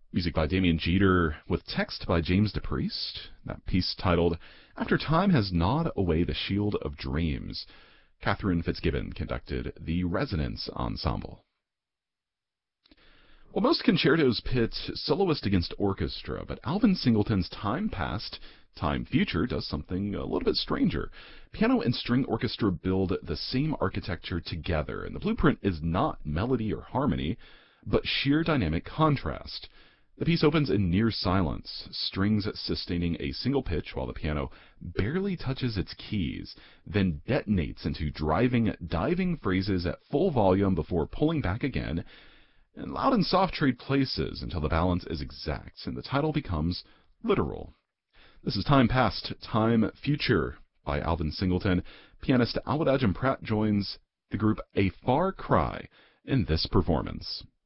Music by Damien Jeter, with text by James DePriest. That piece titled, After Time Has Gnawed Away the Shield of Dreams. Catherine Fitzgibbon conducted the Resonance Ensemble. Well, most concertos pit soloist against orchestra, but Alvin Singleton's Time Past, Time Future does something a little bit stranger. Piano and string orchestra build the same architecture together, and the blueprint is not melody or harmony, but sheer dynamic contrast. The piece opens in near silence, strings sustaining a single pitch while the piano barely touches its keys, then detonates into diving phrases at full volume before pulling back again, and loud and soft trade places until the balance is exact and the title becomes literal. This is Time Past, Time Future by Alvin Singleton. Pianist Alwad Ajam Pratt joins the group A Far Cry in this performance.